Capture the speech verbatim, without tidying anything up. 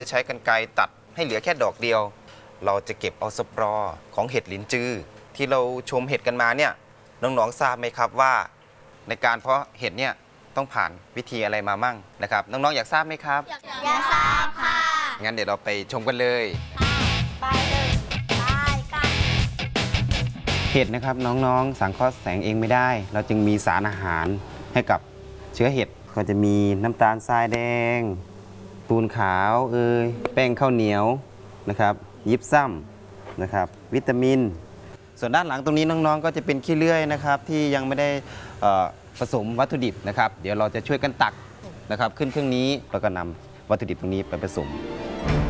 จะใช้กรรไกรตัดให้เหลือแค่ดอกเดียวเราจะเก็บเอาสปอร์ของเห็ดหลินจือที่เราชมเห็ดกันมาเนี่ยน้องๆทราบไหมครับว่าในการเพาะเห็ดเนี่ยต้องผ่านวิธีอะไรมามั่งนะครับน้องๆอยากทราบไหมครับอยากทราบค่ะงั้นเดี๋ยวเราไปชมกันเลยไปเลยไปกันเห็ดนะครับน้องๆสังเคราะห์แสงเองไม่ได้เราจึงมีสารอาหารให้กับเชื้อเห็ดก็จะมีน้ำตาลทรายแดงปูนขาวเอ่ยแป้งข้าวเหนียวนะครับยิบซ้ำนะครับวิตามินส่วนด้านหลังตรงนี้น้องๆก็จะเป็นขี้เลื่อยนะครับที่ยังไม่ได้ผสมวัตถุดิบนะครับเดี๋ยวเราจะช่วยกันตักนะครับขึ้นเครื่องนี้แล้วก็นำวัตถุดิบตรงนี้ไปผสม